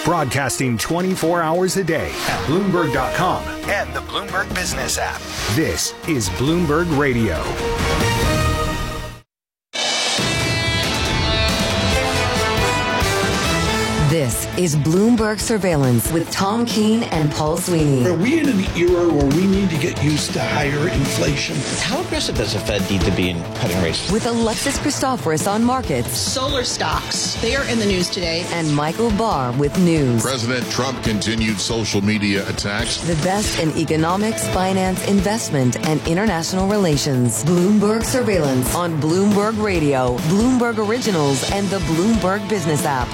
Broadcasting 24 hours a day at Bloomberg.com and the Bloomberg Business app. This is Bloomberg Radio. This is Bloomberg Surveillance with Tom Keene and Paul Sweeney. Are we in an era where we need to get used to higher inflation? How aggressive does the Fed need to be in cutting rates? With Alexis Christoforous on markets. Solar stocks, they are in the news today. And Michael Barr with news. President Trump continued social media attacks. The best in economics, finance, investment, and international relations. Bloomberg Surveillance on Bloomberg Radio, Bloomberg Originals, and the Bloomberg Business app.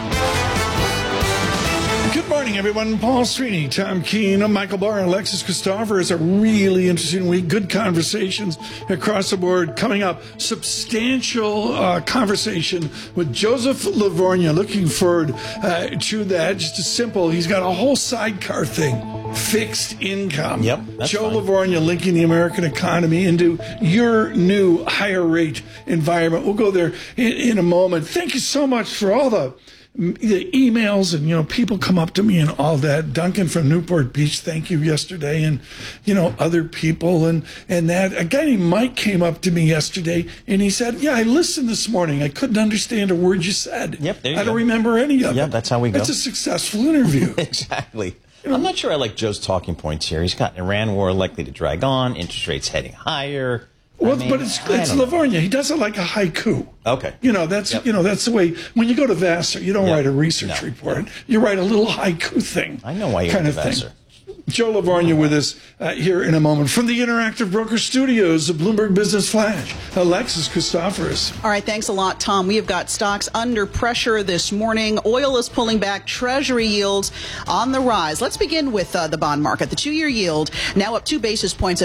Good morning, everyone. Paul Sweeney, Tom Keene, I'm Michael Barr, Alexis Christoforous. A really interesting week. Good conversations across the board. Coming up, substantial conversation with Joseph Livornia. Looking forward to that. Just as simple. He's got a whole sidecar thing. Fixed income. Yep. Joe Livornia linking the American economy into your new higher rate environment. We'll go there in a moment. Thank you so much for all the emails and, people come up to me and all that. Duncan from Newport Beach, thank you yesterday. And, other people and that. A guy named Mike came up to me yesterday and he said, I listened this morning. I couldn't understand a word you said. Yep, there you I don't go. remember any of it. Yeah, that's how we go. It's a successful interview. Exactly. I'm not sure I like Joe's talking points here. He's got an Iran war likely to drag on, interest rates heading higher. Well, but it's Livornia. He does it like a haiku. Okay. That's the way. When you go to Vassar, you don't write a research report. You write a little haiku thing. I know why you went to Vassar. Joe Livornia with us here in a moment from the Interactive Broker Studios, the Bloomberg Business Flash. Alexis Christoforous. All right, thanks a lot, Tom. We have got stocks under pressure this morning. Oil is pulling back. Treasury yields on the rise. Let's begin with the bond market. The 2-year yield now up 2 basis points at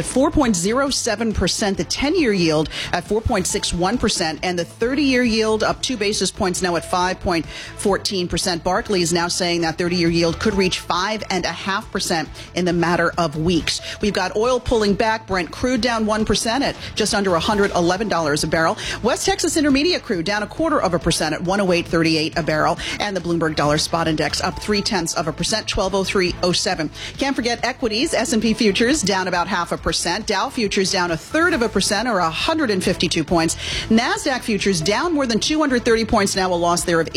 4.07%. The 10-year yield at 4.61%. And the 30-year yield up 2 basis points now at 5.14%. Barclays is now saying that 30-year yield could reach 5.5% in the matter of weeks. We've got oil pulling back. Brent crude down 1% at just under $111 a barrel. West Texas Intermediate crude down 0.25% at 108.38 a barrel. And the Bloomberg Dollar Spot Index up 0.3%, 1203.07. Can't forget equities. S&P futures down about 0.5%. Dow futures down 1/3% or 152 points. NASDAQ futures down more than 230 points now, a loss there of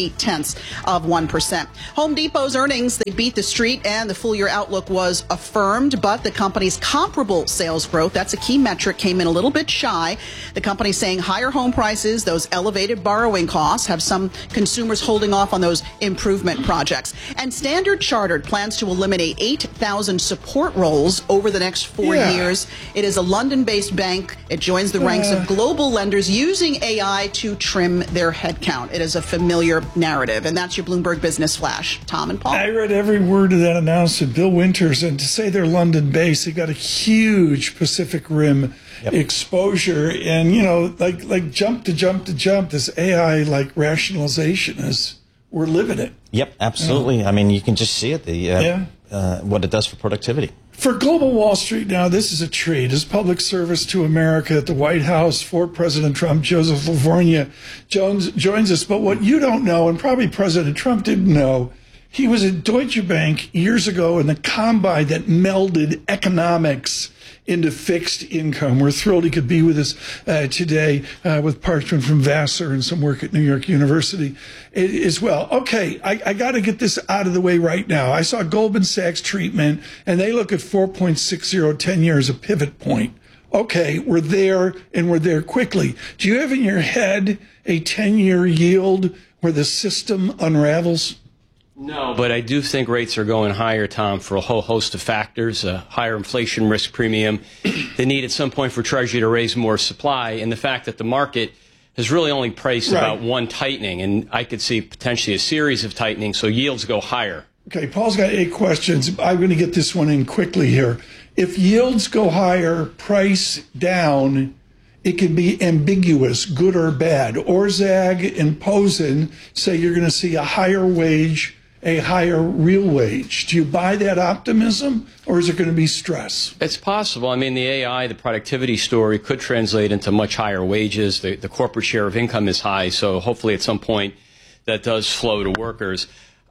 0.8%. Home Depot's earnings, they beat the street, and the full-year outlook was affirmed, but the company's comparable sales growth, that's a key metric, came in a little bit shy. The company saying higher home prices, those elevated borrowing costs, have some consumers holding off on those improvement projects. And Standard Chartered plans to eliminate 8,000 support roles over the next 4 years. It is a London-based bank. It joins the ranks of global lenders using AI to trim their headcount. It is a familiar narrative. And that's your Bloomberg Business Flash. Tom and Paul. I read every word of that announcement. Bill Winters, and to say they're London-based, they got a huge Pacific Rim exposure, and like jump to jump, this AI rationalization is we're living it. Yep, absolutely. I mean, you can just see it. What it does for productivity. For Global Wall Street now, this is a treat. As public service to America at the White House for President Trump, Joseph Livornia joins us. But what you don't know, and probably President Trump didn't know, he was at Deutsche Bank years ago in the combine that melded economics into fixed income. We're thrilled he could be with us today with Parchman from Vassar and some work at New York University as well. Okay, I got to get this out of the way right now. I saw Goldman Sachs treatment, and they look at 4.60 10-year as a pivot point. Okay, we're there, and we're there quickly. Do you have in your head a 10-year yield where the system unravels? No, but I do think rates are going higher, Tom, for a whole host of factors. A higher inflation risk premium, the need at some point for Treasury to raise more supply, and the fact that the market has really only priced about one tightening, and I could see potentially a series of tightening, so yields go higher. Okay, Paul's got 8 questions. I'm going to get this one in quickly here. If yields go higher, price down, it can be ambiguous, good or bad. Orszag and Posen say you're going to see a higher wage, a higher real wage. Do you buy that optimism, or is it going to be stress? It's possible. I mean, the AI, the productivity story could translate into much higher wages. The corporate share of income is high, so hopefully at some point that does flow to workers.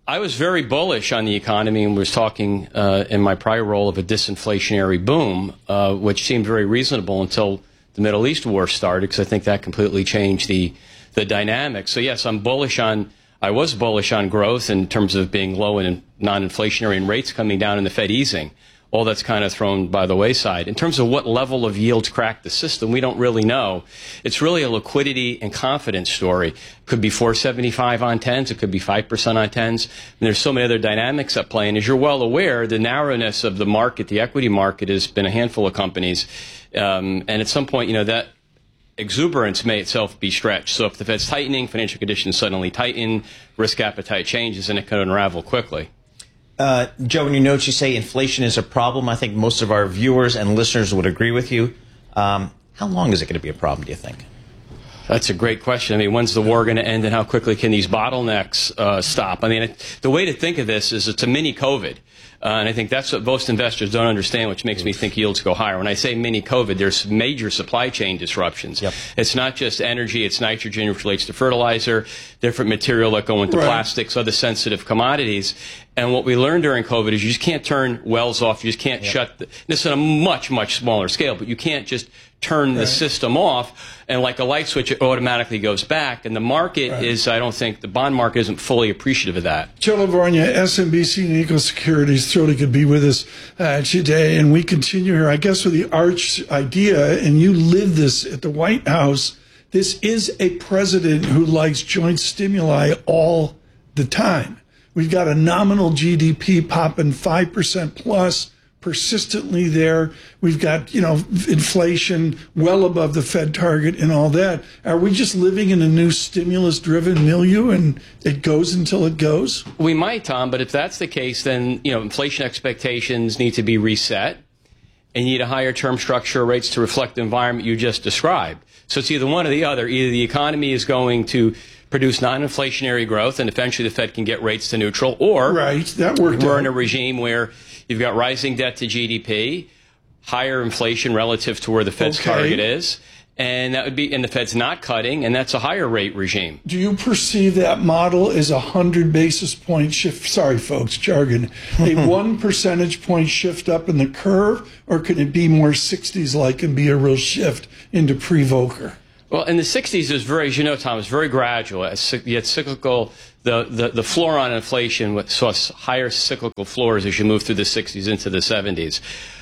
I was very bullish on the economy and was talking in my prior role of a disinflationary boom, which seemed very reasonable until the Middle East war started, because I think that completely changed the dynamic. So yes, I was bullish on growth in terms of being low and non-inflationary and rates coming down and the Fed easing. All that's kind of thrown by the wayside. In terms of what level of yields cracked the system, we don't really know. It's really a liquidity and confidence story. Could be 475 on 10s. It could be 5% on 10s. And there's so many other dynamics at play. And as you're well aware, the narrowness of the market, the equity market, has been a handful of companies. And at some point, that exuberance may itself be stretched. So if the Fed's tightening, financial conditions suddenly tighten, risk appetite changes, and it can unravel quickly. Joe, in your notes, you say inflation is a problem. I think most of our viewers and listeners would agree with you. How long is it going to be a problem, do you think? That's a great question. I mean, when's the war going to end and how quickly can these bottlenecks stop? I mean, the way to think of this is it's a mini COVID. And I think that's what most investors don't understand, which makes me think yields go higher. When I say mini COVID, there's major supply chain disruptions. Yep. It's not just energy, it's nitrogen, which relates to fertilizer, different material that go into plastics, other sensitive commodities. And what we learned during COVID is you just can't turn wells off. You just can't shut this on a much, much smaller scale, but you can't just turn the system off and like a light switch, it automatically goes back. And the market is, I don't think, the bond market isn't fully appreciative of that. Joe Lavorgna, SMBC Nikko Securities, thrilled he could be with us today. And we continue here, I guess, with the arch idea, and you live this at the White House. This is a president who likes joint stimuli all the time. We've got a nominal GDP popping 5% plus, persistently there. We've got, inflation well above the Fed target and all that. Are we just living in a new stimulus-driven milieu and it goes until it goes? We might, Tom, but if that's the case, then, inflation expectations need to be reset and you need a higher term structure rates to reflect the environment you just described. So it's either one or the other. Either the economy is going to produce non-inflationary growth and eventually the Fed can get rates to neutral, or we're in a regime where you've got rising debt to GDP, higher inflation relative to where the Fed's target is, and that would be, and the Fed's not cutting, and that's a higher rate regime. Do you perceive that model as 100 basis point shift? Sorry, folks, jargon. A 1 percentage point shift up in the curve, or can it be more 60s-like and be a real shift into pre-Volcker? Well, in the 60s, is very, as you know, Tom, it's very gradual. You had cyclical, the floor on inflation saw higher cyclical floors as you move through the 60s into the 70s.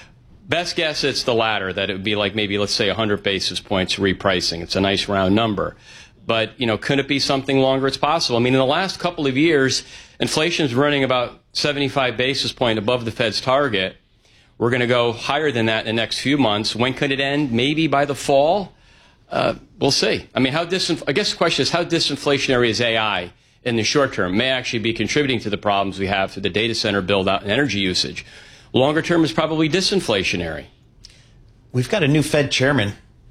Best guess, it's the latter, that it would be like maybe, let's say, 100 basis points repricing. It's a nice round number. But, could it be something longer? It's possible. I mean, in the last couple of years, inflation is running about 75 basis points above the Fed's target. We're going to go higher than that in the next few months. When could it end? Maybe by the fall. We'll see. I mean, I guess the question is, how disinflationary is AI in the short term? May actually be contributing to the problems we have through the data center build out and energy usage. Longer term is probably disinflationary. We've got a new Fed chairman.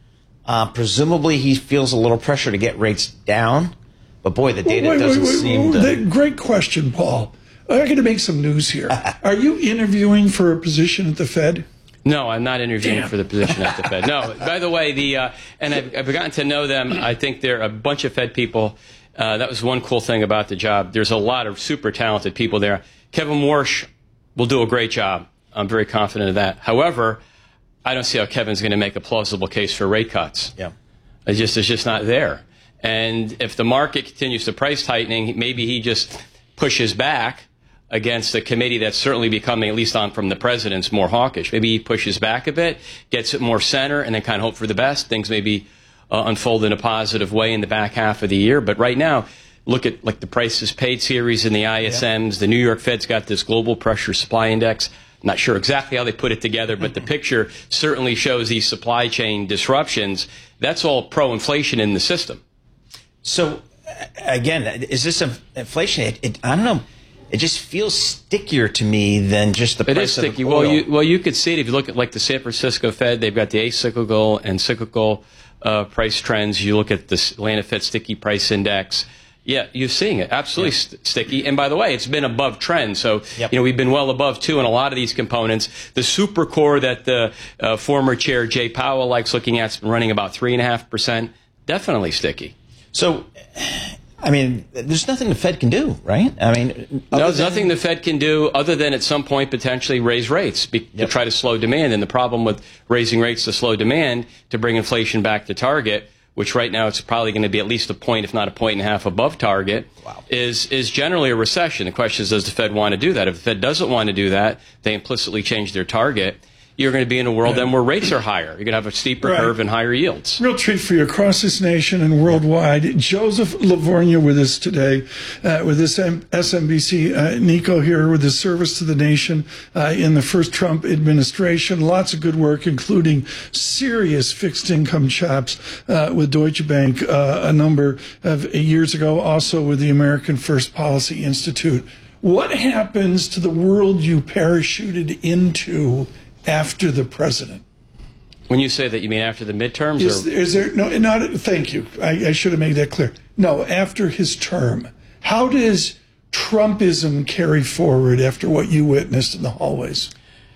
Presumably he feels a little pressure to get rates down. But boy, the data doesn't seem to... Great question, Paul. I'm going to make some news here. Are you interviewing for a position at the Fed? No, I'm not interviewing for the position at the Fed. No, by the way, and I've gotten to know them. I think they're a bunch of Fed people. That was one cool thing about the job. There's a lot of super talented people there. Kevin Warsh will do a great job. I'm very confident of that. However, I don't see how Kevin's going to make a plausible case for rate cuts. Yeah, it's just not there. And if the market continues to price tightening, maybe he just pushes back against a committee that's certainly becoming, at least from the president's, more hawkish. Maybe he pushes back a bit, gets it more center, and then kind of hope for the best. Things maybe unfold in a positive way in the back half of the year. But right now, look at like the prices paid series in the ISMs. The New York Fed's got this global pressure supply index. I'm not sure exactly how they put it together, but the picture certainly shows these supply chain disruptions. That's all pro-inflation in the system. So, again, is this inflation? I don't know. It just feels stickier to me than just the price of oil. It is sticky. Well, you could see it if you look at like the San Francisco Fed. They've got the acyclical and cyclical price trends. You look at the Atlanta Fed sticky price index. Yeah, you're seeing it. Absolutely sticky. And by the way, it's been above trend. So, we've been well above, too, in a lot of these components. The super core that the former chair, Jay Powell, likes looking at has been running about 3.5%. Definitely sticky. So, I mean, there's nothing the Fed can do, right? I mean, no, there's nothing the Fed can do other than at some point potentially raise rates to try to slow demand. And the problem with raising rates to slow demand to bring inflation back to target, which right now it's probably going to be at least a point, if not a point and a half above target, is generally a recession. The question is, does the Fed want to do that? If the Fed doesn't want to do that, they implicitly change their target. You're going to be in a world then where rates are higher. You're going to have a steeper curve and higher yields. Real treat for you across this nation and worldwide. Joseph Livornia with us today with this SMBC. Nico here with his service to the nation in the first Trump administration. Lots of good work, including serious fixed income chops with Deutsche Bank a number of years ago, also with the American First Policy Institute. What happens to the world you parachuted into after the president? When you say that, you mean after the midterms? Is there no? Not. Thank you. I should have made that clear. No, after his term. How does Trumpism carry forward after what you witnessed in the hallways?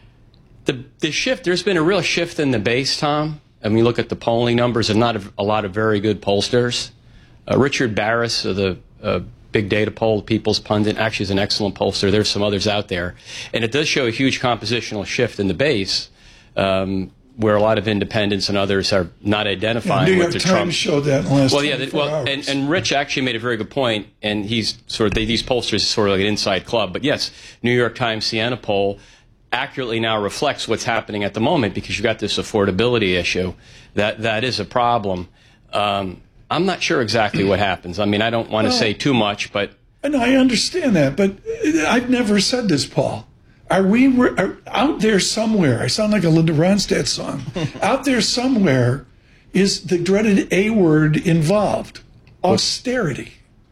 The shift. There's been a real shift in the base, Tom. I mean, look at the polling numbers, and not a lot of very good pollsters. Richard Barris of the Big Data Poll, People's Pundit, actually is an excellent pollster. There's some others out there. And it does show a huge compositional shift in the base, where a lot of independents and others are not identifying with the Trump. New York Times showed that in the last 24 hours. And Rich actually made a very good point, and he's sort of, these pollsters are sort of like an inside club. But yes, New York Times Siena poll accurately now reflects what's happening at the moment, because you've got this affordability issue. That is a problem. I'm not sure exactly what happens. I mean, I don't want to say too much, but... And I understand that, but I've never said this, Paul. Are out there somewhere, I sound like a Linda Ronstadt song, out there somewhere is the dreaded A word involved, austerity.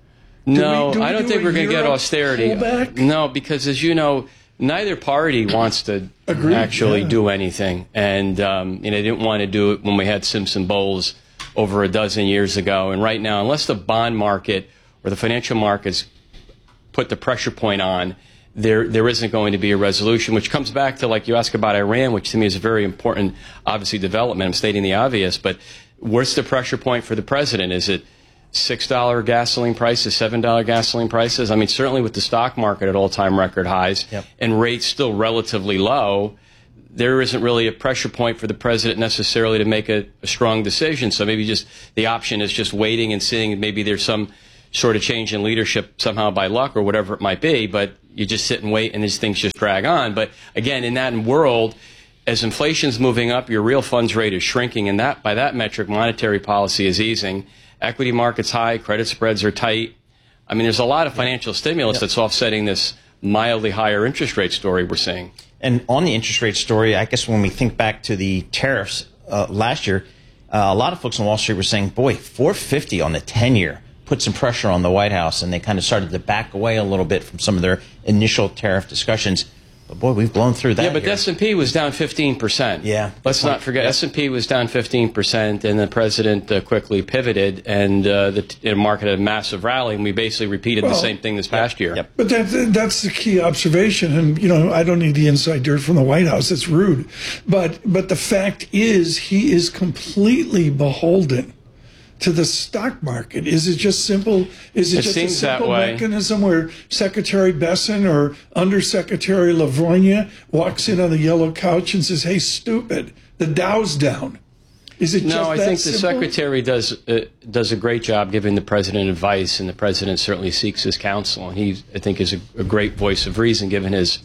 No, I don't think we're going to get austerity. Pullback? No, because as you know, neither party wants to actually do anything. And they didn't want to do it when we had Simpson Bowles over a dozen years ago. And right now, unless the bond market or the financial markets put the pressure point on, there isn't going to be a resolution, which comes back to, like you ask about Iran, which to me is a very important, obviously, development. I'm stating the obvious, but what's the pressure point for the president? Is it $6 gasoline prices, $7 gasoline prices? I mean, certainly with the stock market at all-time record highs and rates still relatively low, there isn't really a pressure point for the president necessarily to make a strong decision. So maybe just the option is just waiting and seeing. Maybe there's some sort of change in leadership somehow by luck or whatever it might be, but you just sit and wait and these things just drag on. But again, in that world, as inflation's moving up, your real funds rate is shrinking, and that by that metric, monetary policy is easing. Equity market's high, credit spreads are tight. I mean, there's a lot of financial stimulus that's offsetting this mildly higher interest rate story we're seeing. And on the interest rate story, I guess when we think back to the tariffs last year, a lot of folks on Wall Street were saying, boy, 450 on the 10-year put some pressure on the White House, and they kind of started to back away a little bit from some of their initial tariff discussions. But, boy, we've blown through that. Yeah, but the S&P was down 15%. Yeah. Let's not forget, S&P was down 15%, and the president quickly pivoted, and the market had a massive rally, and we basically repeated the same thing this past year. Yep. But that's the key observation, and, I don't need the inside dirt from the White House. It's rude. But the fact is he is completely beholden to the stock market. Is it just simple? Is it just a simple mechanism where Secretary Besson or Undersecretary Livornia walks in on the yellow couch and says, "Hey, stupid, the Dow's down"? Is it just that simple? No, I think the secretary does a great job giving the president advice, and the president certainly seeks his counsel. And he, I think, is a great voice of reason given his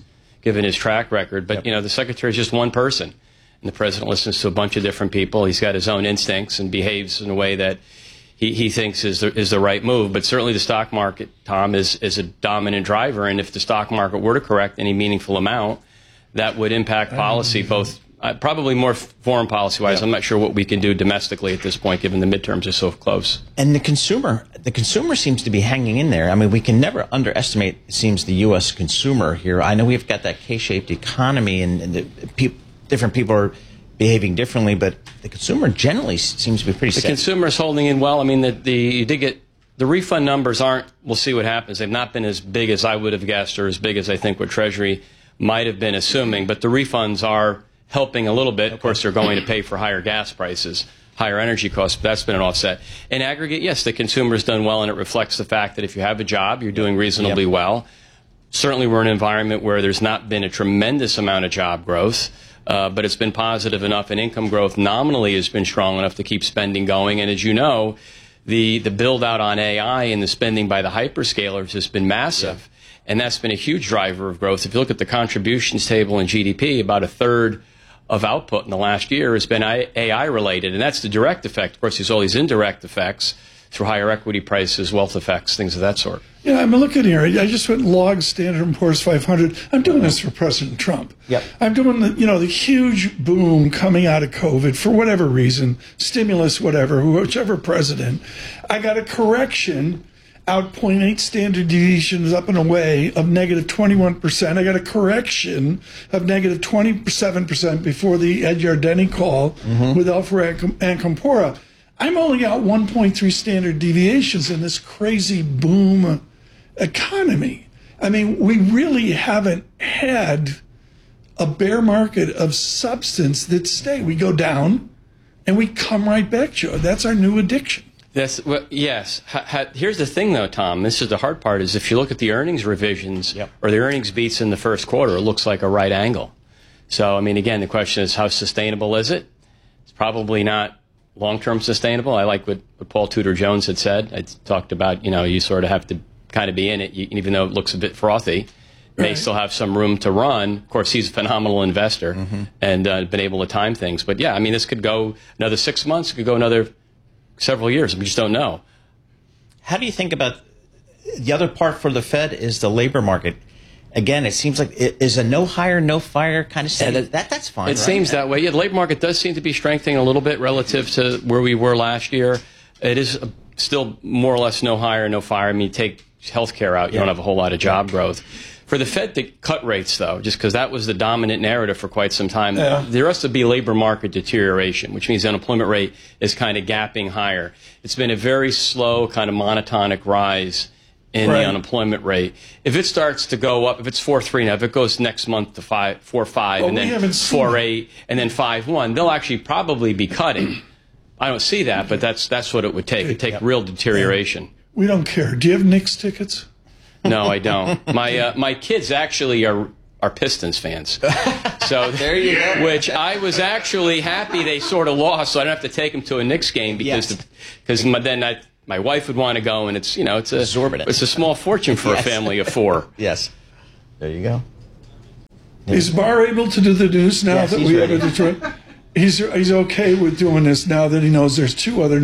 track record. But the secretary is just one person. And the president listens to a bunch of different people. He's got his own instincts and behaves in a way that he thinks is the right move. But certainly the stock market, Tom, is a dominant driver. And if the stock market were to correct any meaningful amount, that would impact policy, both probably more foreign policy-wise. I'm not sure what we can do domestically at this point, given the midterms are so close. And the consumer seems to be hanging in there. I mean, we can never underestimate, it seems, the U.S. consumer here. I know we've got that K-shaped economy, and different people are behaving differently, but the consumer generally seems to be pretty steady. The consumer is holding in well. I mean, you did get the refund numbers aren't. We'll see what happens. They've not been as big as I would have guessed, or as big as I think what Treasury might have been assuming. But the refunds are helping a little bit. Of course, they're going to pay for higher gas prices. higher energy costs. That's been an offset. In aggregate, yes, the consumer's done well, and it reflects the fact that if you have a job, you're doing reasonably well. Certainly, we're in an environment where there's not been a tremendous amount of job growth, but it's been positive enough, and income growth nominally has been strong enough to keep spending going. And as you know, the build out on AI and the spending by the hyperscalers has been massive, and that's been a huge driver of growth. If you look at the contributions table in GDP, about a third of output in the last year has been AI related, and that's the direct effect. Of course, there's all these indirect effects through higher equity prices, wealth effects, things of that sort. Yeah, I'm looking here. I just went log Standard & Poor's 500. I'm doing this for President Trump. Yep. I'm doing the huge boom coming out of COVID for whatever reason, stimulus, whatever, whichever president. I got a correction out 0.8 standard deviations up and away of negative 21%. I got a correction of negative 27% before the Ed Yardeni call with Alpha and Compora. I'm only out 1.3 standard deviations in this crazy boom economy. I mean, we really haven't had a bear market of substance that stay. We go down and we come right back, Joe. That's our new addiction. Yes. Here's the thing, though, Tom. This is the hard part, is if you look at the earnings revisions or the earnings beats in the first quarter, it looks like a right angle. So, I mean, again, the question is, how sustainable is it? It's probably not long-term sustainable. I like what Paul Tudor Jones had said. I talked about, you sort of have to kind of be in it, even though it looks a bit frothy. May still have some room to run. Of course, he's a phenomenal investor and been able to time things. But, yeah, I mean, this could go another 6 months. It could go another several years. We just don't know. How do you think about the other part for the Fed is the labor market? Again, it seems like it is a no hire, no fire kind of thing. That's fine. It seems that way. Yeah, the labor market does seem to be strengthening a little bit relative to where we were last year. It is still more or less no hire, no fire. I mean, take healthcare out, you don't have a whole lot of job growth. For the Fed to cut rates, though, just because that was the dominant narrative for quite some time, there has to be labor market deterioration, which means the unemployment rate is kind of gapping higher. It's been a very slow, kind of monotonic rise in the unemployment rate. If it starts to go up, if it's 4.3 now, if it goes next month to 4.5 and then 4.8 and then 5.1, they'll actually probably be cutting. I don't see that, but that's what it would take. It would take real deterioration. We don't care. Do you have Knicks tickets? No, I don't. My kids actually are Pistons fans. So there you go. Which I was actually happy they sort of lost, so I don't have to take them to a Knicks game because then my wife would want to go, and it's exorbitant. It's a small fortune for a family of four. Yes. There you go. Is Barr able to do the news now that we have a Detroit? He's okay with doing this now that he knows there's two other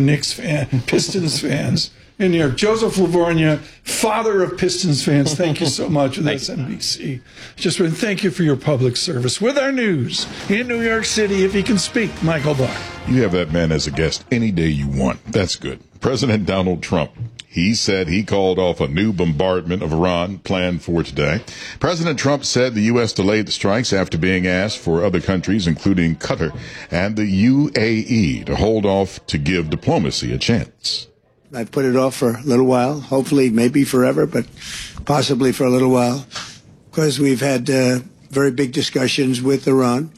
Pistons fans in New York. Joseph Livornia, father of Pistons fans, thank you so much with SNBC. Just want to thank you for your public service. With our news in New York City, if he can speak, Michael Barr. You have that man as a guest any day you want. That's good. President Donald Trump. He said he called off a new bombardment of Iran planned for today. President Trump said the U.S. delayed the strikes after being asked for other countries, including Qatar and the UAE, to hold off to give diplomacy a chance. I put it off for a little while, hopefully maybe forever, but possibly for a little while, because we've had very big discussions with Iran.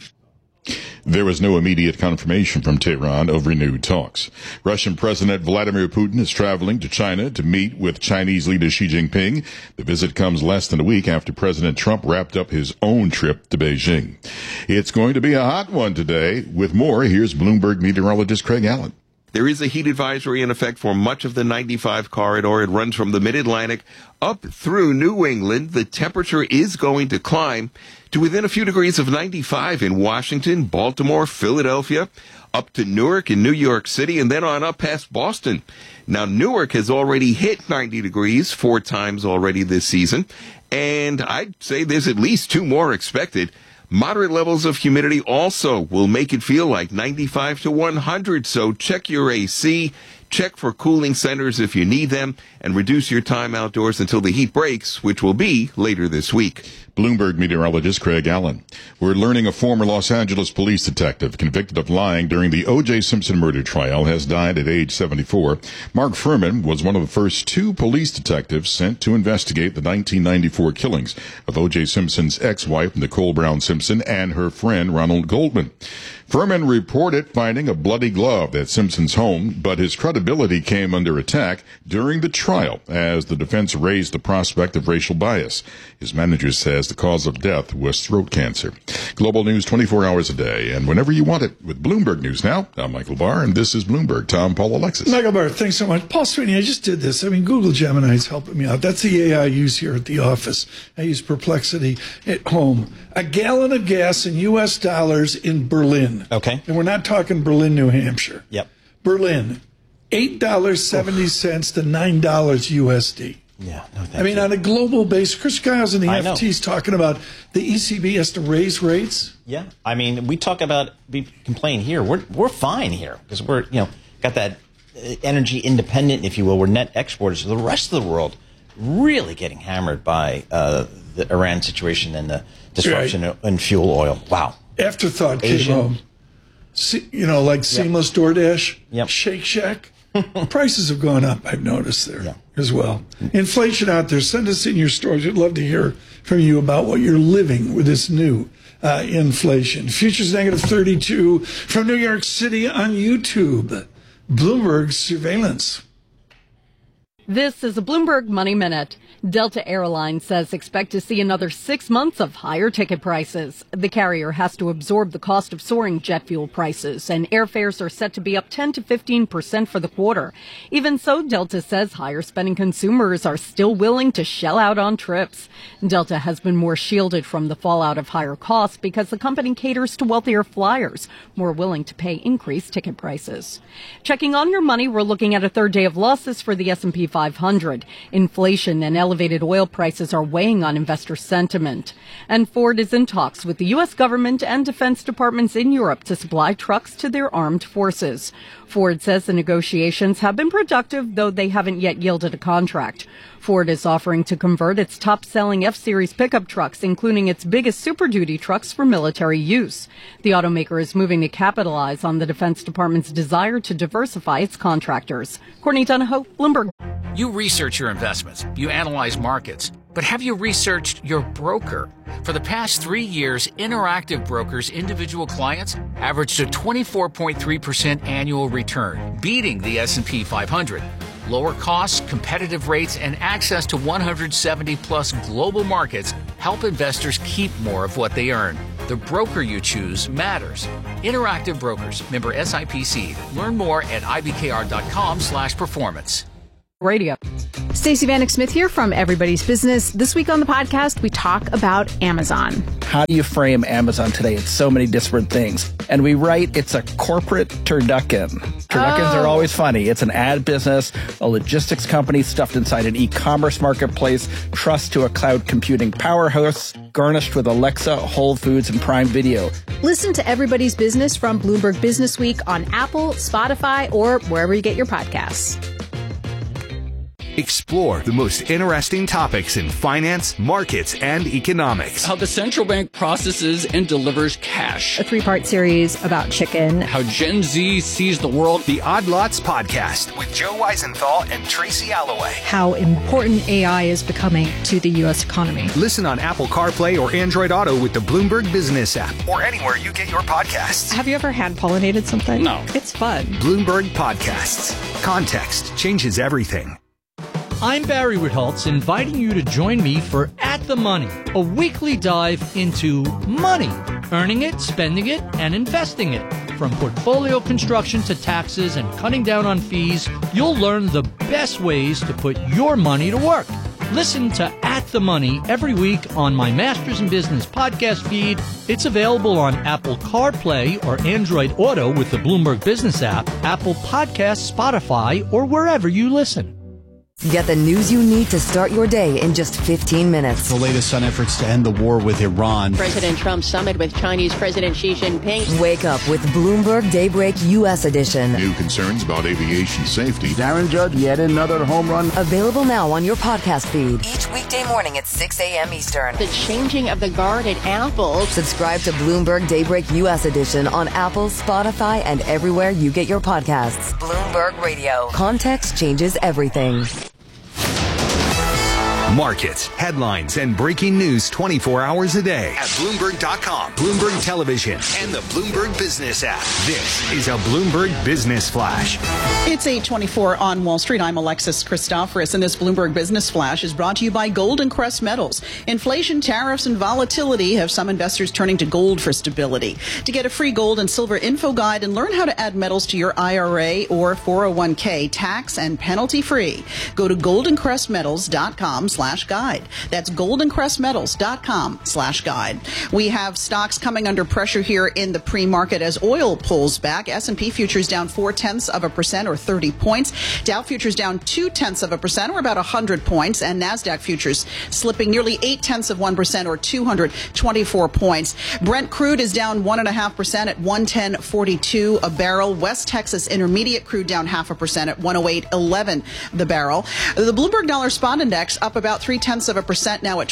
There was no immediate confirmation from Tehran of renewed talks. Russian President Vladimir Putin is traveling to China to meet with Chinese leader Xi Jinping. The visit comes less than a week after President Trump wrapped up his own trip to Beijing. It's going to be a hot one today. With more, here's Bloomberg meteorologist Craig Allen. There is a heat advisory in effect for much of the 95 corridor. It runs from the mid-Atlantic up through New England. The temperature is going to climb to within a few degrees of 95 in Washington, Baltimore, Philadelphia, up to Newark and New York City, and then on up past Boston. Now, Newark has already hit 90 degrees 4 times already this season, and I'd say there's at least 2 more expected. Moderate levels of humidity also will make it feel like 95 to 100, so check your AC, check for cooling centers if you need them, and reduce your time outdoors until the heat breaks, which will be later this week. Bloomberg meteorologist Craig Allen. We're learning a former Los Angeles police detective convicted of lying during the O.J. Simpson murder trial has died at age 74. Mark Furman was one of the first 2 police detectives sent to investigate the 1994 killings of O.J. Simpson's ex-wife, Nicole Brown Simpson, and her friend, Ronald Goldman. Furman reported finding a bloody glove at Simpson's home, but his credibility came under attack during the trial as the defense raised the prospect of racial bias. His manager says the cause of death was throat cancer. Global news 24 hours a day and whenever you want it with Bloomberg News Now. I'm Michael Barr, and this is Bloomberg. Tom, Paul, Alexis. Michael Barr, thanks so much. Paul Sweeney, I just did this. I mean, Google Gemini is helping me out. That's the AI I use here at the office. I use Perplexity at home. A gallon of gas in U.S. dollars in Berlin. Okay. And we're not talking Berlin, New Hampshire. Yep. Berlin, $8.70 to $9 USD. Yeah. No, I mean, on a global basis, Chris Giles and the FT is talking about the ECB has to raise rates. Yeah. I mean, we complain here. We're fine here because we're, got that energy independent, if you will. We're net exporters. The rest of the world really getting hammered by the Iran situation and the disruption in fuel oil. Wow. Afterthought came home. Like Seamless, DoorDash, Shake Shack. Prices have gone up, I've noticed there as well. Inflation out there. Send us in your stories. We'd love to hear from you about what you're living with this new inflation. Futures negative 32 from New York City on YouTube. Bloomberg surveillance. This is a Bloomberg Money Minute. Delta Airlines says expect to see another 6 months of higher ticket prices. The carrier has to absorb the cost of soaring jet fuel prices, and airfares are set to be up 10 to 15% for the quarter. Even so, Delta says higher spending consumers are still willing to shell out on trips. Delta has been more shielded from the fallout of higher costs because the company caters to wealthier flyers, more willing to pay increased ticket prices. Checking on your money, we're looking at a third day of losses for the S&P 500. Inflation and elevated oil prices are weighing on investor sentiment. And Ford is in talks with the U.S. government and defense departments in Europe to supply trucks to their armed forces. Ford says the negotiations have been productive, though they haven't yet yielded a contract. Ford is offering to convert its top-selling F-Series pickup trucks, including its biggest Super Duty trucks, for military use. The automaker is moving to capitalize on the Defense Department's desire to diversify its contractors. Courtney Donahoe, Bloomberg. You research your investments. You analyze markets. But have you researched your broker? For the past 3 years, Interactive Brokers' individual clients averaged a 24.3% annual return, beating the S&P 500. Lower costs, competitive rates, and access to 170-plus global markets help investors keep more of what they earn. The broker you choose matters. Interactive Brokers, member SIPC. Learn more at ibkr.com/performance. Radio. Stacey Vanek Smith here from Everybody's Business. This week on the podcast, we talk about Amazon. How do you frame Amazon today? It's so many disparate things. And we write it's a corporate turducken. Turduckens are always funny. It's an ad business, a logistics company stuffed inside an e-commerce marketplace, trust to a cloud computing powerhouse, garnished with Alexa, Whole Foods, and Prime Video. Listen to Everybody's Business from Bloomberg Business Week on Apple, Spotify, or wherever you get your podcasts. Explore the most interesting topics in finance, markets, and economics. How the central bank processes and delivers cash. A 3-part series about chicken. How Gen Z sees the world. The Odd Lots Podcast with Joe Weisenthal and Tracy Alloway. How important AI is becoming to the U.S. economy. Listen on Apple CarPlay or Android Auto with the Bloomberg Business app or anywhere you get your podcasts. Have you ever hand-pollinated something? No. It's fun. Bloomberg Podcasts. Context changes everything. I'm Barry Ritholtz, inviting you to join me for At the Money, a weekly dive into money, earning it, spending it, and investing it. From portfolio construction to taxes and cutting down on fees, you'll learn the best ways to put your money to work. Listen to At the Money every week on my Masters in Business podcast feed. It's available on Apple CarPlay or Android Auto with the Bloomberg Business app, Apple Podcasts, Spotify, or wherever you listen. Get the news you need to start your day in just 15 minutes. The latest on efforts to end the war with Iran. President Trump's summit with Chinese President Xi Jinping. Wake up with Bloomberg Daybreak U.S. edition. New concerns about aviation safety. Darren Judge, yet another home run. Available now on your podcast feed. Each weekday morning at 6 a.m. Eastern. The changing of the guard at Apple. Subscribe to Bloomberg Daybreak U.S. edition on Apple, Spotify, and everywhere you get your podcasts. Bloomberg Radio. Context changes everything. Markets updates, headlines, and breaking news 24 hours a day at Bloomberg.com, Bloomberg Television, and the Bloomberg Business app. This is a Bloomberg Business Flash. It's 8:24 on Wall Street. I'm Alexis Christoforous, and this Bloomberg Business Flash is brought to you by Golden Crest Metals. Inflation, tariffs, and volatility have some investors turning to gold for stability. To get a free gold and silver info guide and learn how to add metals to your IRA or 401k tax and penalty free, go to goldencrestmetals.com/guide. That's goldencrestmetals.com/guide. We have stocks coming under pressure here in the pre-market as oil pulls back. S&P futures down 0.4% or 30 points. Dow futures down 0.2% or about 100 points. And NASDAQ futures slipping nearly 0.8% or 224 points. Brent crude is down 1.5% at 110.42 a barrel. West Texas Intermediate crude down 0.5% at 108.11 the barrel. The Bloomberg Dollar Spot Index up about 0.3% now at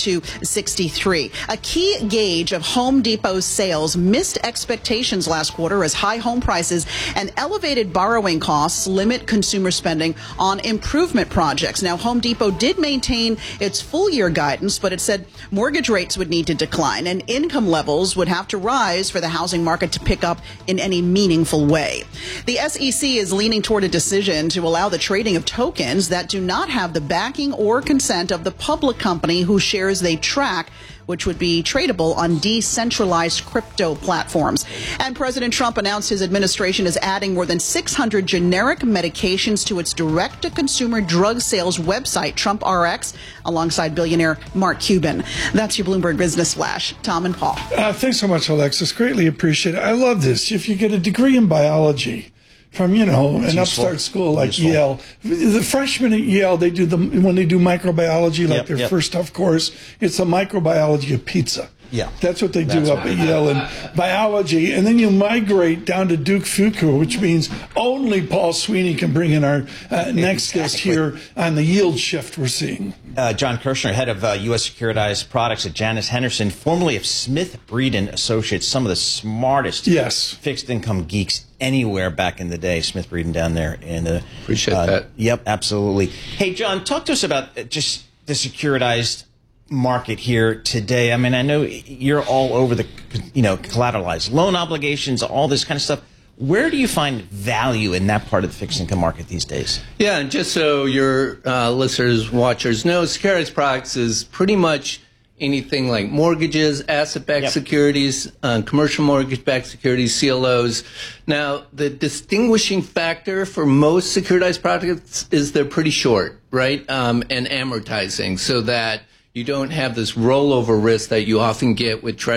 1202.63. A key gauge of Home Depot's sales missed expectations last quarter as high home prices and elevated borrowing costs limit consumer spending on improvement projects. Now, Home Depot did maintain its full-year guidance, but it said mortgage rates would need to decline and income levels would have to rise for the housing market to pick up in any meaningful way. The SEC is leaning toward a decision to allow the trading of tokens that do not have the backing or consent of the public company whose shares they track, which would be tradable on decentralized crypto platforms. And President Trump announced his administration is adding more than 600 generic medications to its direct-to-consumer drug sales website, TrumpRx, alongside billionaire Mark Cuban. That's your Bloomberg Business Flash. Tom and Paul. Thanks so much, Alexis. Greatly appreciate it. I love this. If you get a degree in biology from, an upstart school like Yale, the freshmen at Yale, when they do microbiology, like their first tough course, it's a microbiology of pizza. Yeah. That's what they do up at Yale in biology. And then you migrate down to Duke Fuqua, which means only Paul Sweeney can bring in our next guest here on the yield shift we're seeing. John Kirshner, head of U.S. Securitized Products at Janus Henderson, formerly of Smith Breeden Associates, some of the smartest fixed income geeks anywhere back in the day. Smith Breeden down there. Appreciate that. Yep, absolutely. Hey, John, talk to us about just the securitized market here today. I mean, I know you're all over the, collateralized loan obligations, all this kind of stuff. Where do you find value in that part of the fixed income market these days? Yeah, and just so your listeners, watchers know, securitized products is pretty much anything like mortgages, asset-backed securities, commercial mortgage-backed securities, CLOs. Now, the distinguishing factor for most securitized products is they're pretty short, right, and amortizing, so that you don't have this rollover risk that you often get with